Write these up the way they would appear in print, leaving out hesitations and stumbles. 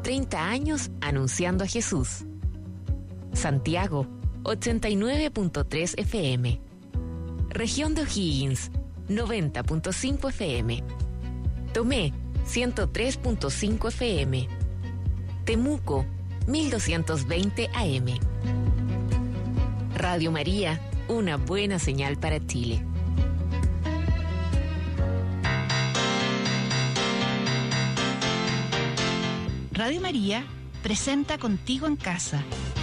30 años anunciando a Jesús. Santiago, 89.3 FM. Región de O'Higgins, 90.5 FM. Tomé, 103.5 FM. Temuco, 1220 AM. Radio María, una buena señal para Chile. Radio María presenta Contigo en Casa.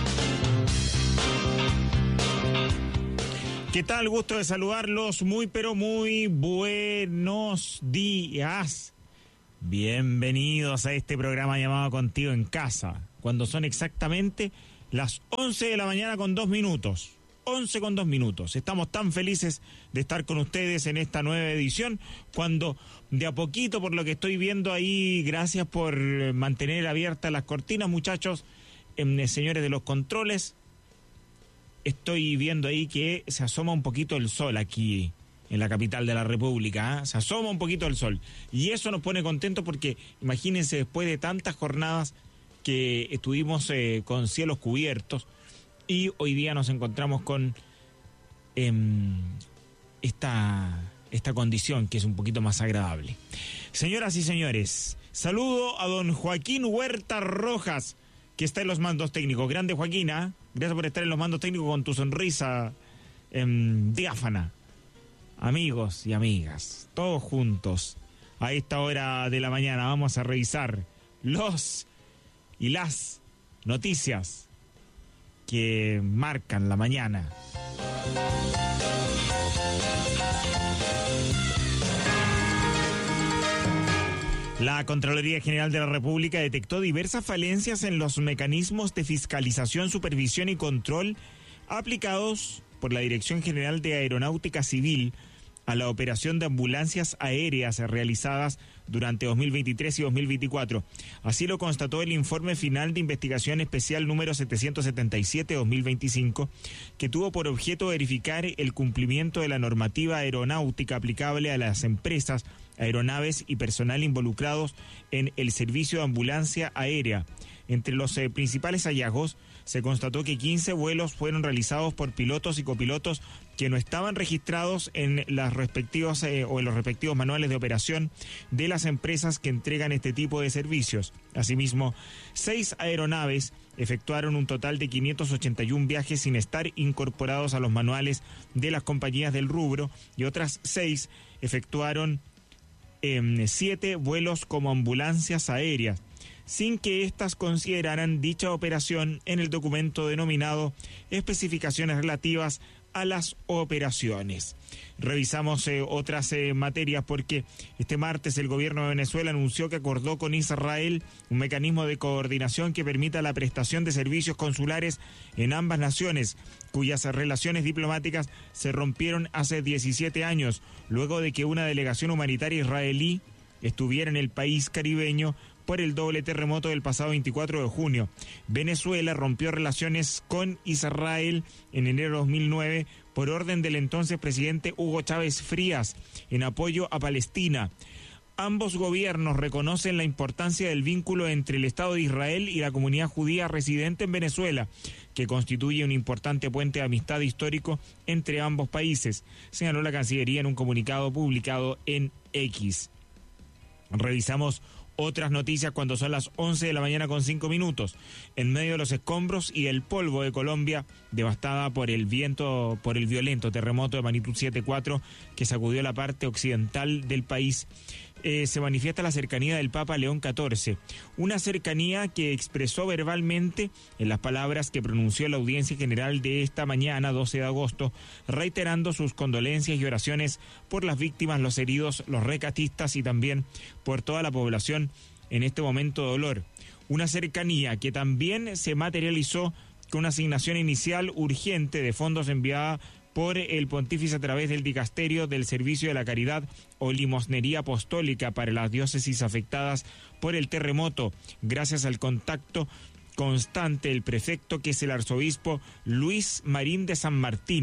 ¿Qué tal? Gusto de saludarlos. Muy buenos días. Bienvenidos a este programa llamado Contigo en Casa, cuando son exactamente las 11 de la mañana con 2 minutos. 11 con 2 minutos. Estamos tan felices de estar con ustedes en esta nueva edición, cuando de a poquito, por lo que estoy viendo ahí, gracias por mantener abiertas las cortinas, muchachos, señores de los controles, estoy viendo ahí que se asoma un poquito el sol aquí en la capital de la República, ¿eh? Se asoma un poquito el sol. Y eso nos pone contentos porque, imagínense, después de tantas jornadas que estuvimos con cielos cubiertos, y hoy día nos encontramos con esta condición que es un poquito más agradable. Señoras y señores, saludo a don Joaquín Huerta Rojas, que está en los mandos técnicos. Grande Joaquín, ¿eh? Gracias por estar en los mandos técnicos con tu sonrisa diáfana. Amigos y amigas, todos juntos, a esta hora de la mañana vamos a revisar los y las noticias que marcan la mañana. La Contraloría General de la República detectó diversas falencias en los mecanismos de fiscalización, supervisión y control aplicados por la Dirección General de Aeronáutica Civil a la operación de ambulancias aéreas realizadas durante 2023 y 2024. Así lo constató el informe final de investigación especial número 777-2025, que tuvo por objeto verificar el cumplimiento de la normativa aeronáutica aplicable a las empresas, aeronaves y personal involucrados en el servicio de ambulancia aérea. Entre los principales hallazgos se constató que 15 vuelos fueron realizados por pilotos y copilotos que no estaban registrados en las respectivas o en los respectivos manuales de operación de las empresas que entregan este tipo de servicios. Asimismo, 6 aeronaves efectuaron un total de 581 viajes sin estar incorporados a los manuales de las compañías del rubro, y otras 6 efectuaron 7 vuelos como ambulancias aéreas, sin que éstas consideraran dicha operación en el documento denominado Especificaciones relativas a las operaciones. Revisamos otras materias porque este martes el gobierno de Venezuela anunció que acordó con Israel un mecanismo de coordinación que permita la prestación de servicios consulares en ambas naciones, cuyas relaciones diplomáticas se rompieron hace 17 años, luego de que una delegación humanitaria israelí estuviera en el país caribeño por el doble terremoto del pasado 24 de junio. Venezuela rompió relaciones con Israel en enero de 2009 por orden del entonces presidente Hugo Chávez Frías en apoyo a Palestina. Ambos gobiernos reconocen la importancia del vínculo entre el Estado de Israel y la comunidad judía residente en Venezuela, que constituye un importante puente de amistad histórico entre ambos países, señaló la Cancillería en un comunicado publicado en X. Revisamos otras noticias cuando son las 11 de la mañana con 5 minutos. En medio de los escombros y el polvo de Colombia, devastada por el violento terremoto de magnitud 7.4 que sacudió la parte occidental del país, se manifiesta la cercanía del Papa León XIV, una cercanía que expresó verbalmente en las palabras que pronunció en la audiencia general de esta mañana, 12 de agosto, reiterando sus condolencias y oraciones por las víctimas, los heridos, los rescatistas y también por toda la población en este momento de dolor. Una cercanía que también se materializó con una asignación inicial urgente de fondos enviada por el pontífice a través del dicasterio del Servicio de la Caridad o Limosnería Apostólica para las diócesis afectadas por el terremoto, gracias al contacto constante del prefecto, que es el arzobispo Luis Marín de San Martín,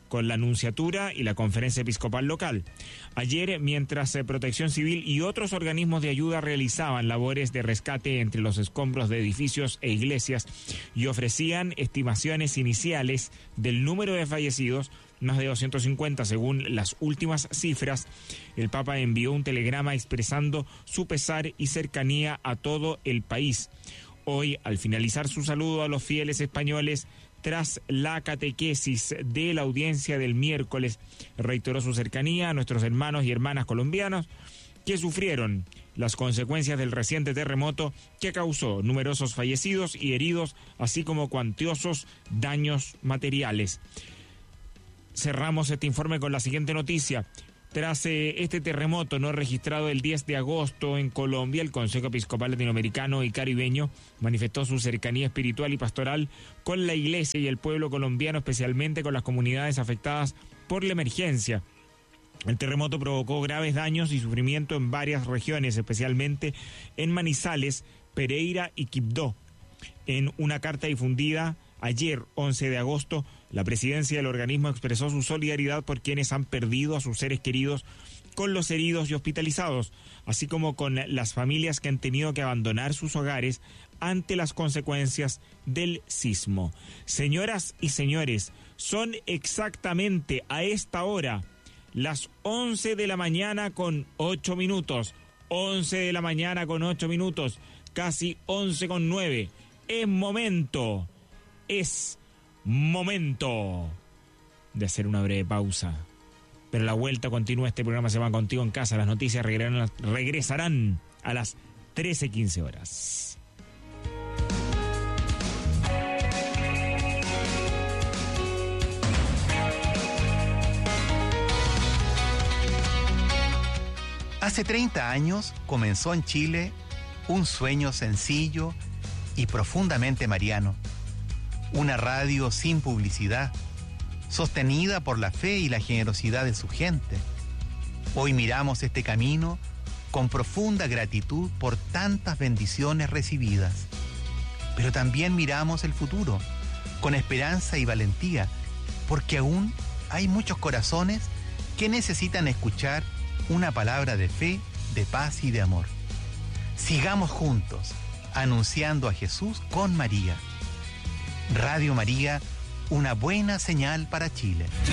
con la Nunciatura y la Conferencia Episcopal local. Ayer, mientras Protección Civil y otros organismos de ayuda realizaban labores de rescate entre los escombros de edificios e iglesias y ofrecían estimaciones iniciales del número de fallecidos, más de 250 según las últimas cifras, el Papa envió un telegrama expresando su pesar y cercanía a todo el país. Hoy, al finalizar su saludo a los fieles españoles, tras la catequesis de la audiencia del miércoles, reiteró su cercanía a nuestros hermanos y hermanas colombianos que sufrieron las consecuencias del reciente terremoto que causó numerosos fallecidos y heridos, así como cuantiosos daños materiales. Cerramos este informe con la siguiente noticia. Tras este terremoto no registrado el 10 de agosto en Colombia, el Consejo Episcopal Latinoamericano y Caribeño manifestó su cercanía espiritual y pastoral con la Iglesia y el pueblo colombiano, especialmente con las comunidades afectadas por la emergencia. El terremoto provocó graves daños y sufrimiento en varias regiones, especialmente en Manizales, Pereira y Quibdó. En una carta difundida ayer, 11 de agosto, la presidencia del organismo expresó su solidaridad por quienes han perdido a sus seres queridos, con los heridos y hospitalizados, así como con las familias que han tenido que abandonar sus hogares ante las consecuencias del sismo. Señoras y señores, son exactamente a esta hora las 11 de la mañana con 8 minutos. 11 de la mañana con 8 minutos, casi 11 con 9. Es momento de hacer una breve pausa. Pero la vuelta continúa. Este programa se llama Contigo en Casa. Las noticias regresarán a las 13:15 horas. Hace 30 años comenzó en Chile un sueño sencillo y profundamente mariano. Una radio sin publicidad, sostenida por la fe y la generosidad de su gente. Hoy miramos este camino con profunda gratitud por tantas bendiciones recibidas. Pero también miramos el futuro con esperanza y valentía, porque aún hay muchos corazones que necesitan escuchar una palabra de fe, de paz y de amor. Sigamos juntos, anunciando a Jesús con María. Radio María, una buena señal para Chile.